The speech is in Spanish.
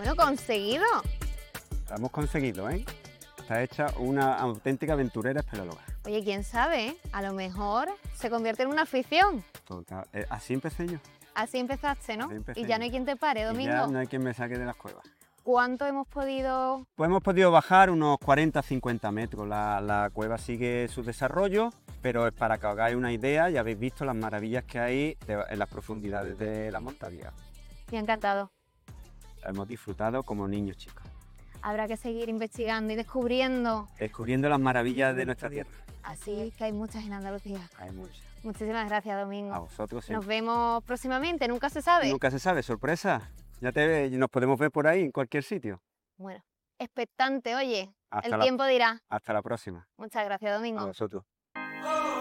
Bueno, conseguido. Lo hemos conseguido, ¿eh? Está hecha una auténtica aventurera espeleóloga. Oye, quién sabe, ¿eh? A lo mejor se convierte en una afición. Total. Así empecé yo. Así empezaste, ¿no? Así empecé Y ya yo. no hay quien te pare, Y Domingo. ya no hay quien me saque de las cuevas. ¿Cuánto hemos podido...? Pues hemos podido bajar unos 40-50 metros. La cueva sigue su desarrollo, pero es para que os hagáis una idea, ya habéis visto las maravillas que hay en las profundidades de la montaña. Me ha encantado. Hemos disfrutado como niños chicos, Habrá que seguir investigando y descubriendo. descubriendo las maravillas de nuestra tierra. Así que hay muchas en Andalucía. Hay muchas. Muchísimas gracias, Domingo. A vosotros Nos siempre. vemos próximamente, nunca se sabe. Nunca se sabe, sorpresa. Nos podemos ver por ahí, en cualquier sitio. Bueno, expectante, oye. Hasta El tiempo dirá. hasta la próxima. Muchas gracias, A Domingo. vosotros.